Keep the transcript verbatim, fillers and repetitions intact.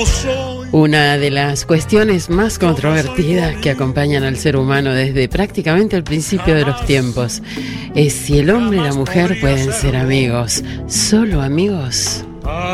Una de las cuestiones más controvertidas que acompañan al ser humano desde prácticamente el principio de los tiempos es si el hombre y la mujer pueden ser amigos, solo amigos.